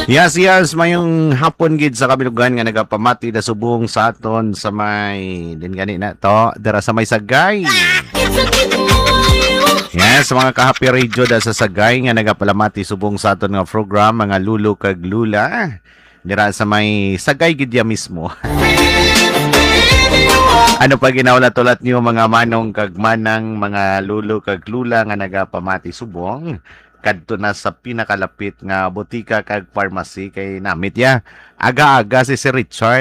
Yes, mayong hapon gid sa kabilugan nga nagapamati na subong sa aton sa may din gani na to dira sa may Sagay. Yes, mga ka-happy radio da sa Sagay nga nagapalamati subong sa aton nga program mga lulo kag lula dira sa may Sagay gid ya mismo. Ano pa ginawla-tulat niyo mga manong kag manang mga lulo kag lula nga nagapamati subong? Kadto na sa pinakalapit nga botika kag pharmacy kay namit ya. Aga-aga si Richard.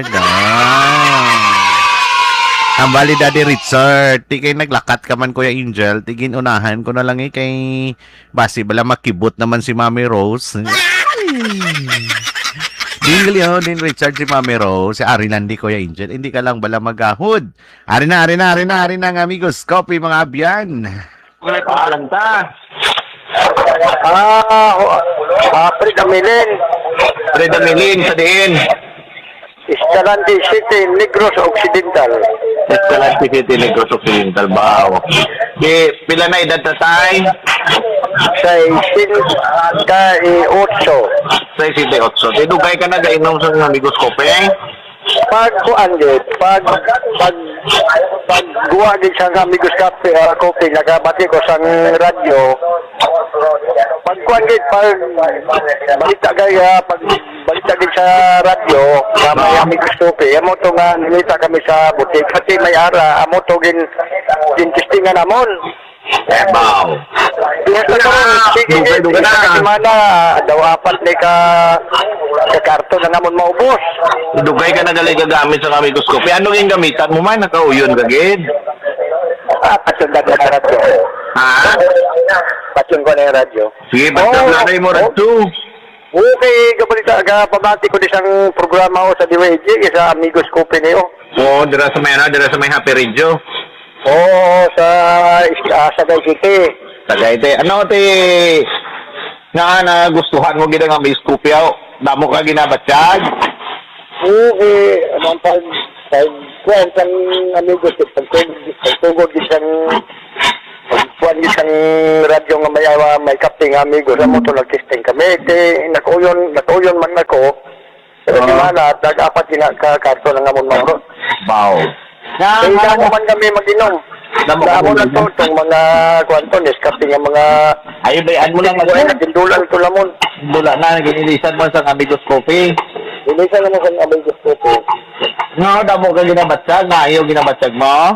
Ang bali daddy Richard, ti kay naglakat ka man Kuya Angel, tigin unahan ko na lang kay basi bala makibot naman si Mami Rose. Din Richard si Mami Rose, si Ari Landi Kuya Angel, hindi ka lang bala magahod. Ari na ang amigos, copy mga abyan. Wala pa alam ta. Predamilin sa diin. Escalante City, Negros Occidental. Escalante City, Negros Occidental. Bao. Di, pila na edad tatay? Sa 68. Sa 68. Tidugay ka na gainom sa mga amigos ko, pe? Pag guwa din sa amigos kape, kopi, nakabati ko sa radyo. Pag balita gaya, pag balita din sa radyo, sa may amigos kopi, amo to nga nilita kami sa butik. Kasi may ara, amo to testingan namon. Wow. Sige, kasi mana, daw apat na ka karton na namon maubos. Dugay ka na gali gagamit sa amigos ko. Ano yung gamitan mo man? Nakauyon kagid? Pasundan ko na radyo. Ha? Pasun ko na yung radyo. Sige, pasundan mo radyo. Okay, kabalita aga pamati ko disang programa ko sa DWG sa amigos ko niyo. Oo, dira sa may Happy Radio. Oo, sa Sagay City. Sagay te. Ano te na gustuhan mo gid ang amigos ko piaw? Damo ka ginabatsyag? Okay, anong pag-kwentang amigos ko pagtugod disang pagpuan disang radyo nga may kapting amigos sa moto nag-testing kami. Nakuyon man ako. Pero di mana, dag-apat ka-karto ng amon mga bro. Wow. Kaya naman kami mag-inom. Damo na to, itong mga kwanton, kapting ang mga... Ay, bayan mo lang mag-inom. Nagtindulan ito lamon. Dula na, ginilisan mo sa amigos coffee. Ilisan naman sa amigos coffee. No, damo ka ginabatsyag, na ayaw ginabatsyag mo?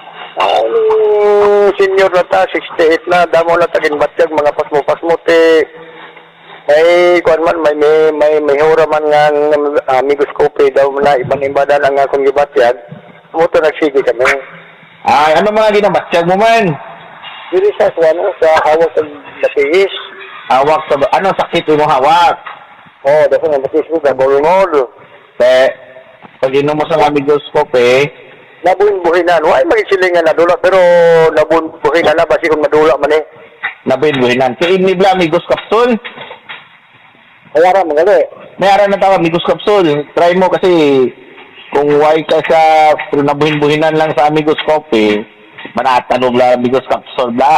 Senior na ta, 68 na, damo na tagin batsyag, mga pasmo-pasmo, may kuan man may hura man nga amigos coffee daw na iban-ibadan ang akong gibatyag. Moto nagsige kami. Ay, ano mga ginabatsyag mo man? Dili sa hawak sa batiis. Hawak sa ano sakit mo hawak? Oh, dapat nga batiis mo gabulungod. Pag inom mo sa amigos coffee, nabuhin-buhinan. Why magsilingan na dula pero nabuhin-buhinan na basi kung madula man eh. Nabuhin-buhinan. Kaya inibla amigos capsule. Mayara mo gali. Mayara na tawag amigos capsule. Try mo kasi kung why ka sa nabuhin-buhinan lang sa amigos coffee, manatanog lang amigos capsule da.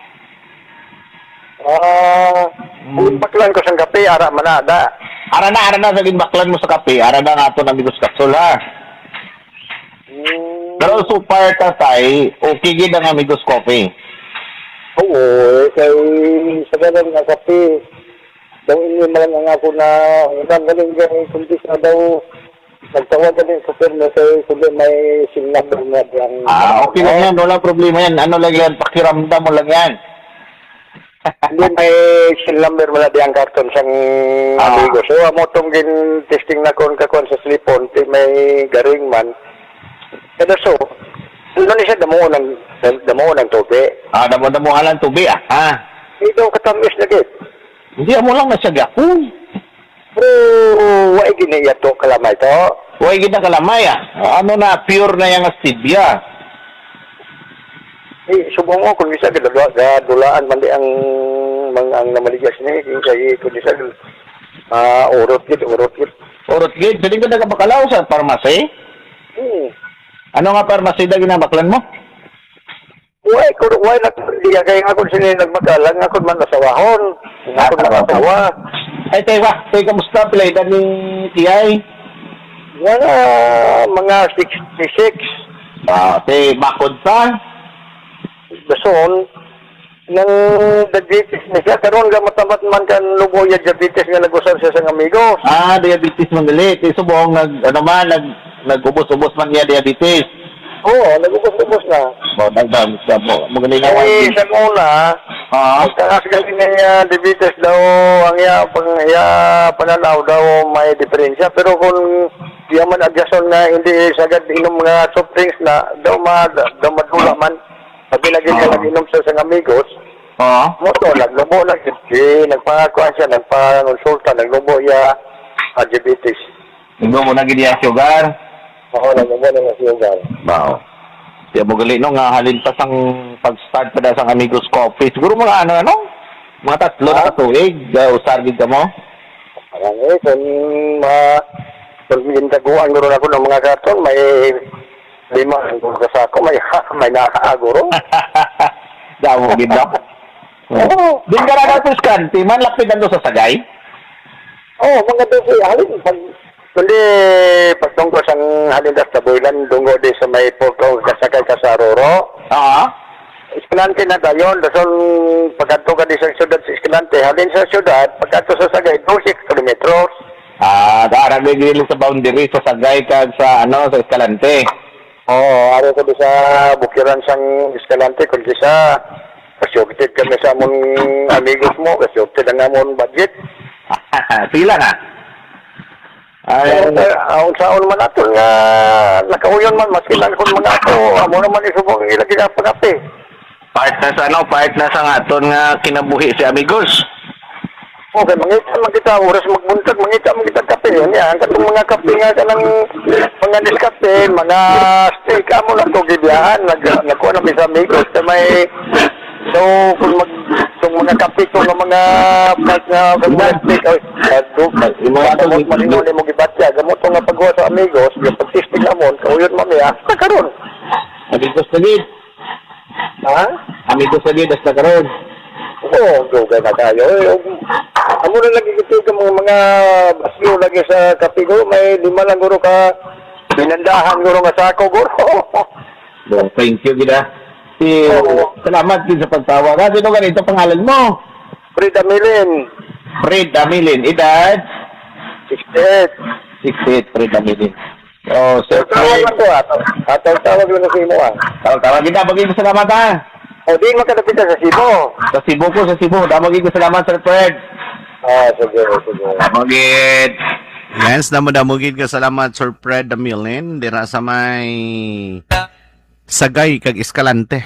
Baklan ko sa kape, ara man na da. Ara na sa baklan mo sa kape, ara na nga ito ng amigos capsule ha. Pero super tatay, okay gid ang amigos coffee. Oo, kay sa ganun nga kape, daw ini man nga ako na unang galing kumpis na daw nagtawag ka din sa firma kung may sinabot na diyang... Okay lang yan, wala problema yan. Ano lang yan, pakiramdam mo lang yan. Hindi may sinabot mo na diyang karton sang amigo. So, amotong testing na kon kakon sa slipon, may garing man. Pero so, ano niya damo ng tubi? Damo lang tubi ha? Ito katamis na git. Hindi mo lang nasyagakon. Pero, wai giniya to kalamay to. Wai gina kalamay Ano na, pure na yung stevia. Subong mo, kung isa, dulaan man di ang namaligas niya. Kung isa, urot gid. Urot gid? Pwede ka nagabakalaw sa pharmacy? Ano nga pharmacy na ginabaklan mo? Why na kaya ako sila nagmagalang ako man nasawahon. Ako man nasawa. Ay, tayo, kamusta? Pilay ni Tiyay? Mga 66. Tayo, bakod pa? Dason, nang diabetes na siya, karon ga matamat man kan lugo ya diabetes nga nag-usar siya sa amigos. Diabetes man dali. Tayo subong, nag-ubos-ubos man niya diabetes. Oo, nag-ubos-ubos na. Nagdam siya mo. Magaling na Ay, sa una, pagkakas galing na niya diabetes daw, ang pananaw daw may diferensya. Pero kung di man adyason na hindi sagad inom mga soft drinks na, daw madula man. Pag lagi siya nag-inom sa amigos, moto, naglubo na siya. Nagpangakuan siya, nagpangonsulta, naglubo ya diabetes. Naglubo na gini ang sugar? Oo, naglubo na siya. Wow. Kaya mo gali no, nga halin pa sang pag-start pa na sang Amigos Coffee. Siguro mga mga 3 na katuig, usargid ka mo? Marami, kung gintaguan guro ako ng mga karton, may 5 ang sa ako, may nakaaguro. Damo gid daw. Oo. Din ka na sa skanti, man lapid nando sa sagay? Oo, mga dosi, halin, kundi pagtungkol sa halindas sa bulan, dungo di sa may porto kasakay ka sa Roro. Eskalante na dayon, dason pagkanto ka di sa syudad sa Eskalante, halin sa syudad, pagkanto sa Sagay, 12 kilometros. Darag gili sa boundary sa sagay kag sa sa Eskalante. Oo, araw ko di sa bukiran sang Eskalante, kundi sa kasyukted kami sa among amigos mo, kasyukted ang among budget. Sila nga. Ang saon man ato nga nakauyon man maski lang kun mga ato amo naman isubong ilagi na pagapi. Part na sa aton nga kinabuhi si Amigos. Okay, mangita man kita oras magbuntag, mangita man kita kape niya. Ang katong mga kape nga kanang mga diskape, mga steak amo lang to gibiyahan, nagkuha na sa Amigos sa may so kung mga kape ko nga mga part nga steak malino ni mo gibatya gamot nga pagwa sa Amigos yung pagtistig namon kauyon mo niya karon Amigos na gid. Amigos na gid hasta karon. Oo, gugay na tayo. Amo na lagi kita mga basyo lagi sa kape ko may 5 lang guro ka binandahan guro nga sako guro. Thank you gid. Salamat din sa pagtawag. Sino ganito pangalan mo? Fred Amilin. Fred Amilin. Edad? 68. 68, Fred Amilin. Oh, Sir Tawag Fred. lang ko tawag lang sa imo Tawag kita. Bagay mo salamat O di makadapit sa Cebu. Sa Cebu. Damagin ko salamat, Sir Fred. Sige. Damagid. Yes, damagid ka salamat, Sir Fred Amilin. Dira sa may Sagay kag Eskalante.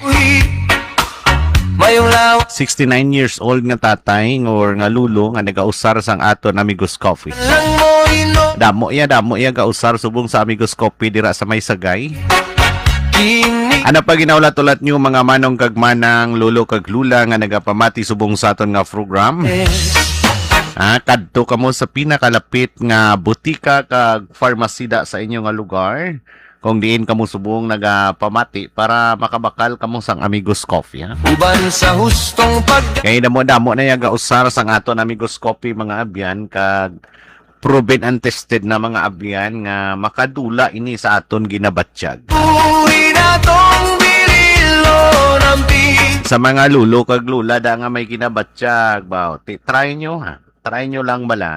69 years old nga tatay or nga lulo nga nagausar sang aton Amigos Coffee. Damo iya gausar subong sa Amigos Coffee dira sa may Sagay. Ano pa ginaulat-ulat nyo mga manong kag manang lulo kag lula nga nagapamati subong sa aton nga program? Kadto kamo sa pinakalapit nga butika kag farmasida sa inyo nga lugar. Kung diin kamo subong nagapamati para makabakal kamo sang Amigos Coffee. Uban sa hustong Kaya damo na yaga usar sang aton Amigos Coffee mga abyan kag proven and tested na mga abyan nga makadula ini sa aton ginabatsyag. Sa mga lulo kag lula da nga may ginabatsyag baw. Try nyo Try nyo lang bala.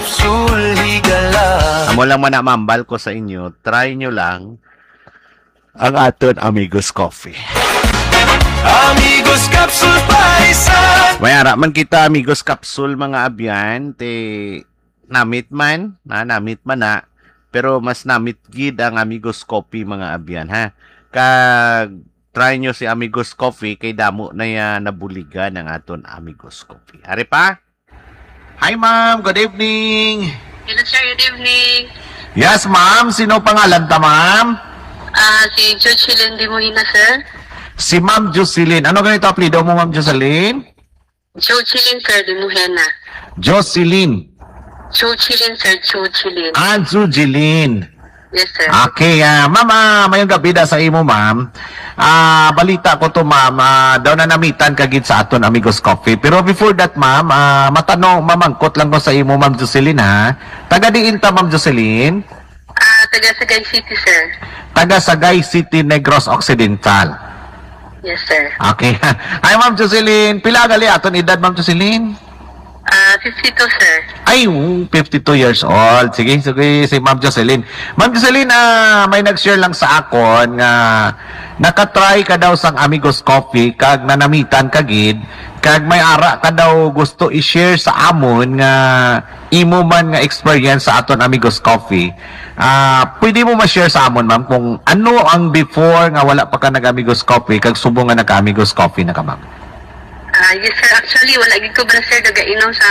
Amo lang manamambal ko sa inyo. Try nyo lang ang aton Amigos Coffee. Amigos Capsule Paisan. Mayara man kita Amigos Capsule mga abyan. Namit man na. Pero mas namit gid ang Amigos Coffee mga abyan Kag try nyo si Amigos Coffee kay damo na yan nabuligan ang aton Amigos Coffee. Hari pa? Hi, ma'am. Good evening. Hello, sir. Good evening. Yes, ma'am. Sino pangalan ta, ma'am? Si Jocelyn Dimuhina, sir. Si Ma'am Jocelyn. Ano ganito apelido mo, Ma'am Jocelyn? Jocelyn, sir, Dimuhina. Jocelyn. Jocelyn, sir. Jocelyn. Jocelyn. Yes, sir. Okay, ma'am, mayong gabi da sa imo, ma'am. Balita ko to, ma'am, daw na namitan kagid sa aton Amigos Coffee. Pero before that, ma'am, mamangkot lang ko sa imo, ma'am Jocelyn, ha? Taga diin ta, ma'am Jocelyn? Taga Sagay City, sir. Taga Sagay City, Negros Occidental. Yes, sir. Okay. Ay, ma'am Jocelyn, pila gali aton edad, ma'am Jocelyn? 52, sir. Ay, 52 years old. Sige, si Ma'am Jocelyn. Ma'am Jocelyn, may nag-share lang sa akon nga nakatry ka daw sang Amigos Coffee kag nanamitan kagid kag may ara ka daw gusto i-share sa amon nga imo man nga experience sa aton Amigos Coffee. Pwede mo ma-share sa amon, ma'am, kung ano ang before nga wala pa ka nag-Amigos Coffee kag subong nga nag-Amigos Coffee na ka, ma'am? Yes, sir. Actually, wala gid ko ba, sir, nagainom sa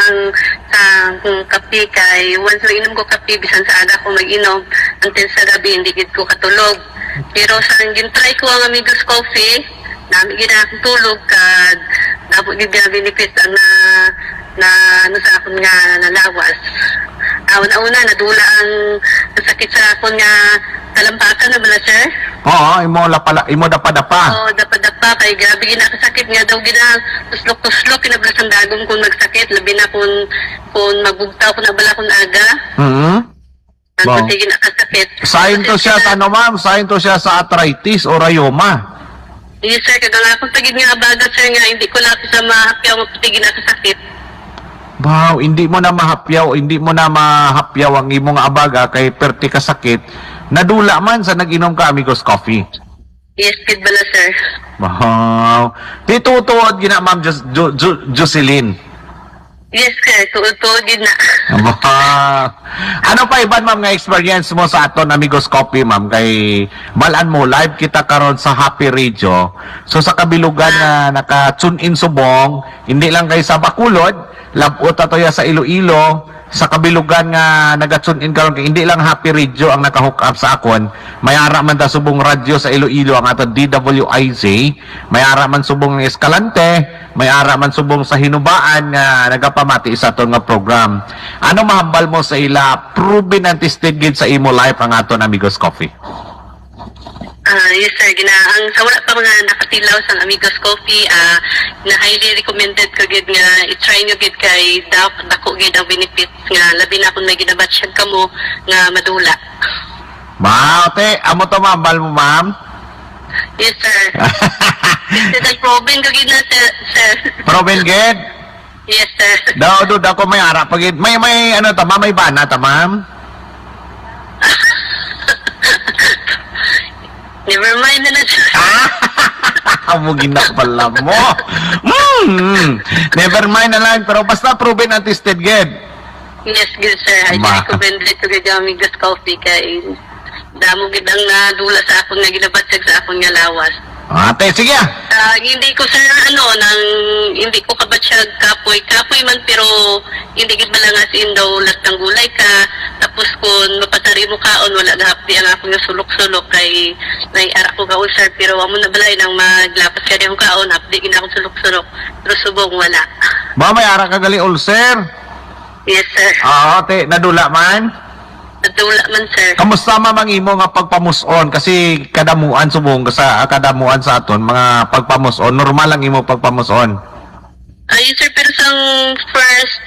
kape kay once mag-inom ko kape, bisan sa aga ko mag-inom, until sa gabi, hindi gid ko katulog. Pero sa gin-try ko ang Amigos Coffee, nami gid akong tulog, kag nabot gid na benefit ang na ano sa akon nga nalawas. Una-una, nadula ang sakit sa akon nga talampakan na bala, sir. Oo, imo dapa-dapa. Oo, dapa-dapa kay grabe ginakasakit nga daw gina tuslok-tuslok kinablas ang dagom kung magsakit labi na kung magbugtaw ko na bala kung aga. Ang Wow. kasi ginakasakit. Sign to siya sa ano, ma'am? Sign to siya sa arthritis o rayoma. Yes, sir, kaga nga akong tagid nga abaga, sir, nga hindi ko lang sa mahapyaw mapati ginakasakit. Wow, hindi mo na mahapyaw ang imong abaga kay perti ka sakit. Nadula man sa nag-inom ka Amigos Coffee. Yes, kid bala, sir. Wow. Titutuod gina, ma'am Jocelyn. Yes, sir, tuod-tuod gid na. Wow. Ano pa iban, ma'am, nga experience mo sa aton Amigos Coffee, ma'am? Kay balaan mo, live kita karon sa Happy Radio. So sa kabilugan na naka-tune in subong, hindi lang kay sa Bacolod, labot atoya sa Iloilo, sa kabilugan nga naga-tune in karon kay hindi lang Happy Radio ang naka-hook up sa akon, may ara man ta subong radyo sa Iloilo ang ato DWIZ, may ara man subong ng Escalante, may ara man subong sa Hinubaan nga nagapamati sa aton nga program. Ano mahambal mo sa ila proven and tested gid sa imo life ang aton Amigos Coffee? Yes, sir. Ang sa wala pa mga nakatilaw sa Amigos Coffee, na highly recommended ko gid nga i-try nyo gid kay dako gid ang benefits nga labi na kung may ginabatsyag ka mo nga madula. Te, amo to mahambal mo, ma'am? Yes, sir. Kasi proven ko gid na, sir. Proven gid? Yes, sir. Daw ako may ara pagid. May ano ta, may bana ta, ma'am? Never mind na, sir. Amo ginak pala mo. Never mind na lang, pero basta proven and tested gid. Yes, good, sir. I recommended ko gid ang Amigos Coffee kay damo gid ang nadula sa akong nga ginabatsyag sa akong nga lawas. Te, sige. Hindi ko, sir, hindi ko kabatsyag kapoy man, pero hindi gid balangas in daw latang gulay ka, tapos kung mapatari mo kaon, wala gahapdi ang akong nga sulok-sulok kay may ara ko kaon, sir, pero amo na balay nang maglapas ka yung kaon, hapdi gid akong sulok-sulok, pero subong wala. Ba, may ara ka gali ulcer? Yes, sir. Te, nadula man? Nadula man, sir. Kamusta mamang imo nga pagpamuson? Kasi kadamuan subong sa kadamuan sa aton mga pagpamuson, normal lang imo pagpamuson. Ay, sir, pero sang first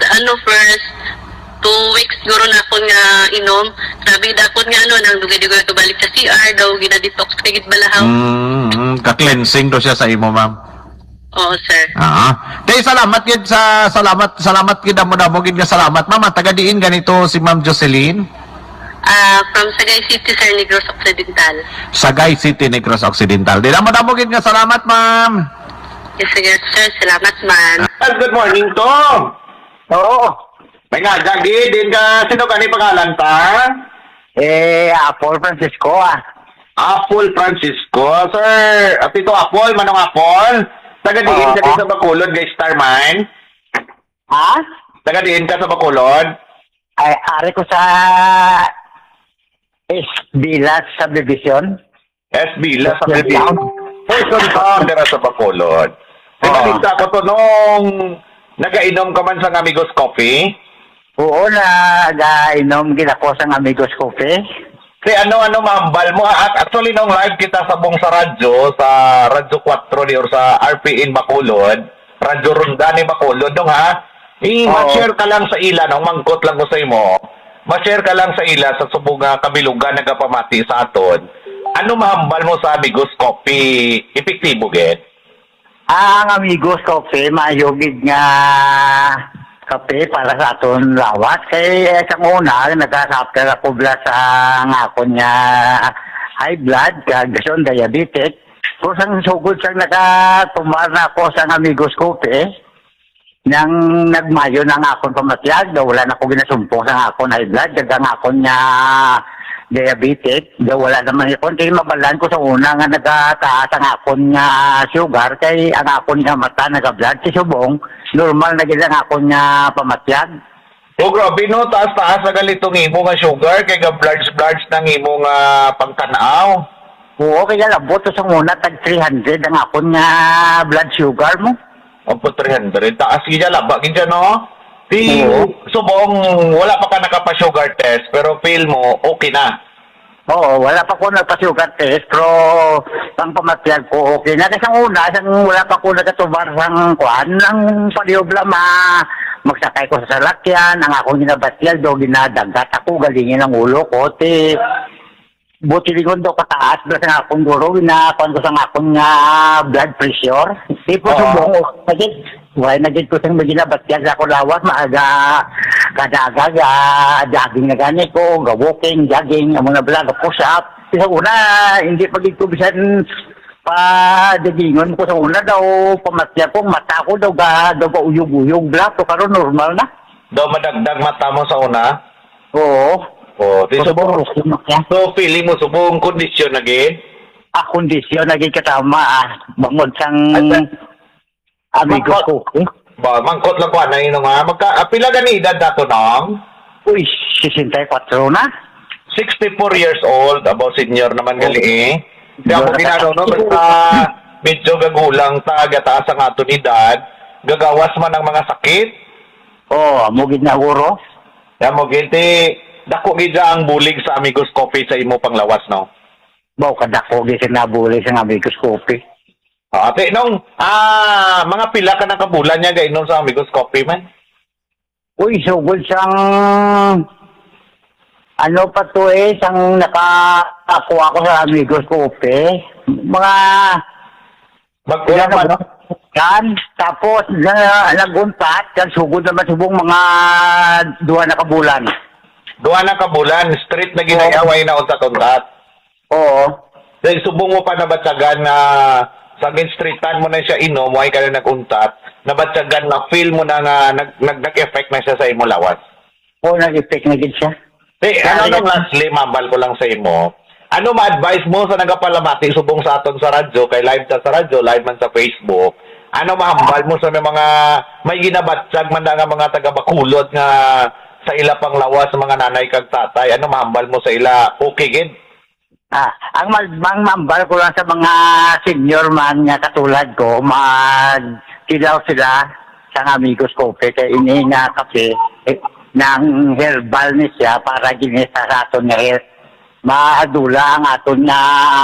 2 weeks siguro na ako nga inom. Sabi dakot nga nang dugay-dugay to balik sa CR daw gina-detox kay gid balahaw. Ka-cleansing do siya sa imo, ma'am. Oo, sir. Tay, salamat gid mo gid nga salamat, ma'am. Taga diin ganito si Ma'am Jocelyn. From Sagay City, sir, Negros Occidental. Sagay City, Negros Occidental. Di mo gid nga salamat, ma'am. Yes, sir. Salamat, man. Good morning, Tom. Oo. May nga, Jaggy, din ka, sino ka ni pangalan ta? Apple Francisco, Apple Francisco. Sir, at ito Apple, manong Apple? Taga-diin ka din sa Bacolod, guys, Starman? Ha? Taga-diin ka sa Bacolod? Ay, ari ko sa Bilas Subdivision. Bilas Subdivision. Person Town, dira sa Bacolod. Taga-diin ko to nung nagainom ka man sa Amigos Coffee? Oo, nag-inom gid ako sa Amigos Coffee. ano mahambal mo. Actually, nung live kita sa buong sa Radyo 4 ni or sa RPN Bacolod, Radyo Ronda ni Bacolod, dong ha? Ma-share ka lang sa ila, nung mangkot lang ko sa imo. Ma-share ka lang sa ila sa subong kabilugan nagapamati sa aton. Ano mahambal mo sa Amigos Coffee? Epektibo, get? Ang Amigos Coffee, mayugid nga kape para sa aton lawat. Kaya sa una, nagkasapter ako bla sa ngakon niya high blood, kagasyon, diabetic. Kung sang sugod siyang nakatumar na ako sa Amigos Coffee, nang nagmayo ng akon pamatiyag, daw wala na ako ginasumpong sa akon high blood, dagang akon niya diabetic, daw wala naman ikon. Kaya mabalan ko sa una nga nagataas ang akon nga sugar, kay ang akon nga mata nagablood, si subong, normal na gila ang akon nga pamatyag. O grabe no, taas-taas na galitong imo nga sugar, kay ga-blards ng imo nga pangkanaw. Oo, kaya labot to sa una, tag 300 ang akon nga blood sugar mo. Opo, 300. Taas gidya, laba gidya no? Oo. Subong, wala pa ka nakapa-sugar test, pero feel mo, okay na. Oo, wala pa ko nagpa-sugar test, pero pang pamatyag ko okay na. Kasi ang una, wala pa ko nagatubar sang kuan, ang paliobla magsakay ko sa salakyan, ang akong ginabatyag do, ginadagat ako, galingin ang ulo ko, buti lingon do kataas, basta nga akong guro, ginakuan ko sa akong blood pressure. Di po subong, nagit ko sang ginabatyag ako lawas, maaga, kadaga, jogging na gani ko, walking, jogging, ang mga vlog, push up. Sa una, hindi pagig ko bisan pa-dagingon ko sa una daw, pamatya ko, mata ko daw ga uyog-uyog black, so karon normal na. Daw madagdag mata mo sa una? Oo. O, so feeling mo subong kondisyon lagi? Kondisyon lagi katama, bangod sang Amigos ko. Ba, mangkot lang ko, ano yun nga, pila gani edad dato nang? Uy, 64 na. 64 years old, about senior naman gali eh. Kaya ako ginagawa, no? Basta medyo gagulang gataas ang aton edad, gagawas man ng mga sakit. Oo, mugid na guro. Kaya mo, ginti, dako gidya ang bulig sa Amigos Coffee sa imo panglawas, no? Baw, kadako gid na buli sa Amigos Coffee. Ate, nung, mga pila ka ng kabulan niya gainom sa Amigos Coffee, man? Uy, sugod siyang ano pa to sang nakakuha ko sa Amigos Coffee. Mga Magkulang man, no? Yan, tapos naguntat, yan sugod naman subong mga 2 na kabulan. 2 na kabulan, street na ginayaway na untat-untat. Oo. Dahil subong mo pa nabatsagan na sa streetan mo na siya inom, why ka na naguntat, nabatsagan na feel mo na nag-effect na siya sa imo lawas. Oo, nag-effect na gid siya. Ano nung lastly, mambal ko lang sa imo, ano ma-advise mo sa nagapalamati subong sa aton sa radyo, kay live sa radyo, live man sa Facebook, ano mahambal mo sa mga may ginabatsag man nga mga taga-Bacolod nga sa ila pang lawas sa mga nanay kag tatay, ano mahambal mo sa ila, okay gid? Ang mambal ko lang sa mga senior man nga katulad ko, magkilaw sila sa Amigos Coffee, kay ini nga kape, ng herbal ni siya para ginisa sa aton nga maadula ang aton nga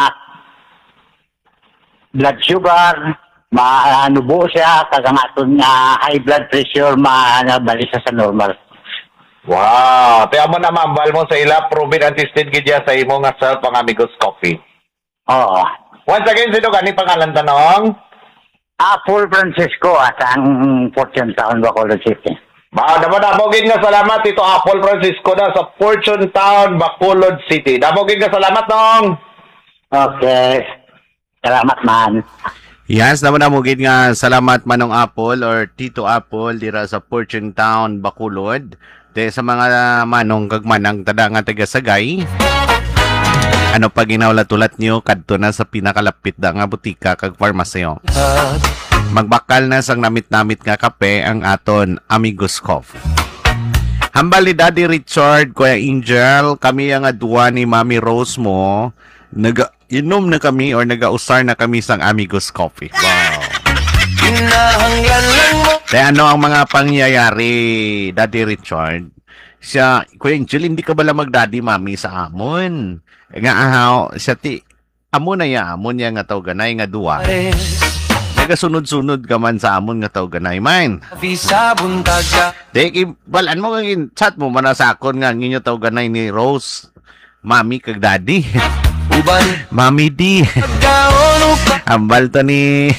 blood sugar, maanubo siya, kag ang aton nga high blood pressure manabalik sa normal. Wow! Kaya mo na mambal mo sa ila, proven and tested gidya sa imo nga self ang Amigos Coffee. Oo. Once again, sino gani pangalan tanong? Paul Francisco at ang Fortune Town, Bacolod City. Damogin nga salamat ito Apple Francisco na sa Fortune Town, Bacolod City. Damogin nga salamat nong. Okay. Salamat man. Yes, naman na mugid nga salamat manong Apple or Tito Apple dira sa Fortune Town, Bacolod. De sa mga manong kagmanang tada nga taga-Sagay. Ano pa ginawlat-ulat nyo kadto na sa pinakalapit da nga butika kag farmasyo. Magbakal na sang namit-namit nga kape ang aton Amigos Coffee. Hambal ni Daddy Richard, Kuya Angel, kami ang adwa ni Mami Rose mo, nag-inom na kami or nag-ausar na kami sang Amigos Coffee. Wow. Hinahanglan lang mo. Kaya ano ang mga pangyayari, Daddy Richard? Siya, Kuya Angel, hindi ka bala magdaddy mami sa amon. Nga ahaw, siya ti, amon na ya, amon ya nga tao ganay nga duwa. Nagasunod-sunod ka man sa amon nga tao ganay man. Visa buntaga Dek, balaan mo kang chat mo manasakon nga nginyo tao ganay ni Rose. Mami kag daddy. Uban Mami di. Pagkaon upa Ambal to ni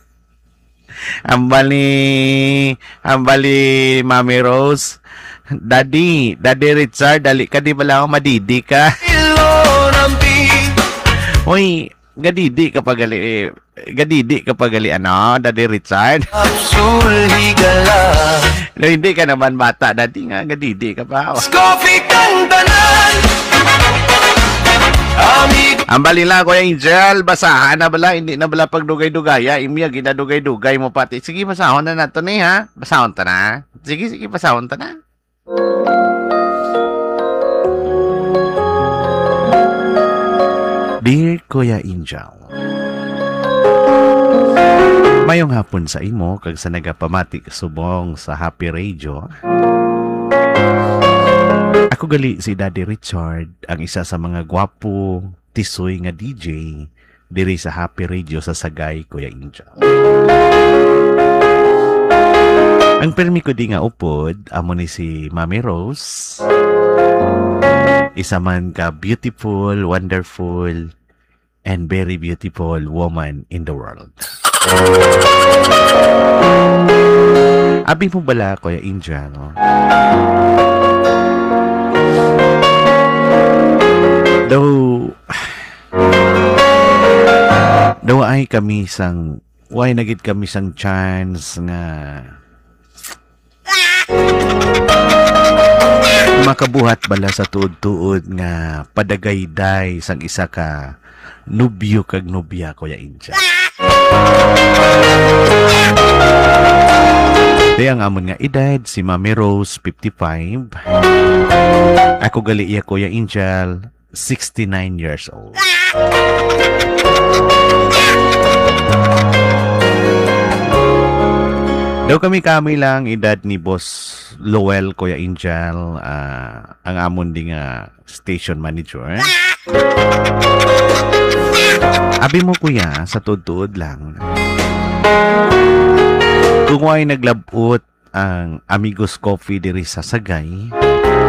Ambal ni Mami Rose. Daddy Richard, dali ka di bala ako madidi ka. Ilo nampi Hoy, gadidi ka pagali ano, Daddy Richard. Absul higala No, hindi ka naman bata, dati nga gadidi ka pa. Coffee kang tanan Amigo Ang balila ko yung Angel, basahan na bala, hindi na bala pagdugay-dugaya, imya ginadugay-dugay mo pati. Sige, basahon na nato ni ha. Basahon ta na. Sige, basahon ta na. Dear Kuya Angel, mayong hapon sa imo kag sa nagapamati subong sa Happy Radio. Ako gali si Daddy Richard, ang isa sa mga gwapo, tisoy nga DJ diri sa Happy Radio sa Sagay, Kuya Angel. Ang permi ko di nga upod, amo ni si Mami Rose. Isa man ka beautiful, wonderful, and very beautiful woman in the world. Abi mo bala, Kuya Angel, no? Daw ay kami sang nagit kami sang chance nga makabuhat bala sa tuod-tuod nga padagayday sang isa ka nubyo kag nubya, Kuya Angel. Di ang amon nga edad si Mami Rose 55. Ako gali iya, Kuya Angel, 69 years old. Daw kami lang edad ni Boss Lowell, Kuya Angel, ang amon di nga station manager. Abi mo, Kuya, sa tuod-tuod lang. Kung ay naglabot ang Amigos Coffee diri sa Sagay,